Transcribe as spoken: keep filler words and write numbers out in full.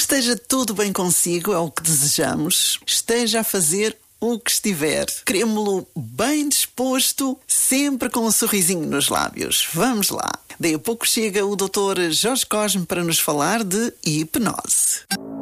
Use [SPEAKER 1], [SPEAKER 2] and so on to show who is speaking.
[SPEAKER 1] Esteja tudo bem consigo, é o que desejamos. Esteja a fazer o que estiver. Queremos-lo bem disposto, sempre com um sorrisinho nos lábios. Vamos lá. Daí a pouco chega o doutor Jorge Cosme para nos falar de hipnose.